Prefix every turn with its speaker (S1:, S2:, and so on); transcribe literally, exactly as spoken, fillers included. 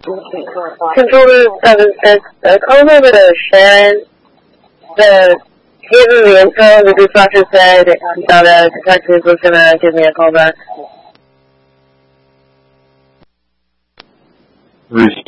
S1: Controller, uh, uh, uh, calling over to Sharon. The given the info, the dispatcher said that a detective was going to give me a call back.
S2: Who's